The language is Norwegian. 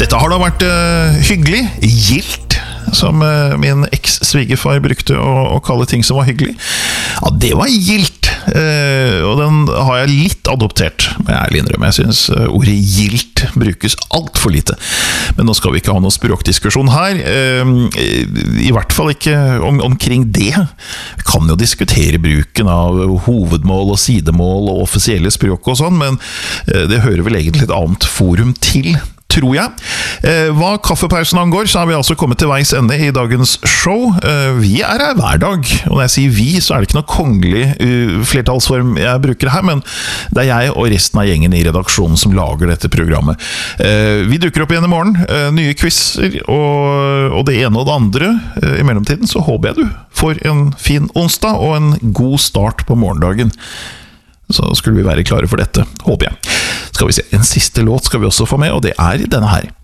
Dette har da vært hyggelig, gildt, som min eks-svigerfar brukte å kalle ting som var hyggelig. Ja, det var gildt, og den har jeg litt adoptert, må jeg ærlig innrømme. Jeg synes ordet gildt brukes alt for lite. Men nå skal vi ikke ha noen språkdiskusjon her, i hvert fall ikke omkring det. Vi kan jo diskutere bruken av hovedmål og sidemål og offisielle språk og sånn, men det hører vel egentlig et annet forum til, tror jeg. Hva kaffepausen angår, så har vi altså kommet til veis ende i dagens show. Vi her hver dag, og når jeg sier vi, så er det ikke noe kongelig flertallsform jeg bruker her, men det er jeg og resten av gjengen i redaksjonen som lager dette programmet. Vi dukker opp igjen i morgen, nye quizzer og det ene og det andre. I mellomtiden så håper jeg du får en fin onsdag og en god start på morgendagen. Så skulle vi være klare for dette, håper jeg. Skal vi se, en siste låt skal vi også få med, og det er denne her.